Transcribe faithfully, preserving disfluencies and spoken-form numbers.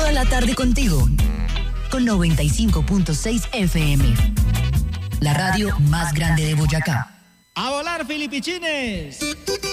Toda la tarde contigo. Con noventa y cinco punto seis F M. La radio más grande de Boyacá. ¡A volar, filipichines!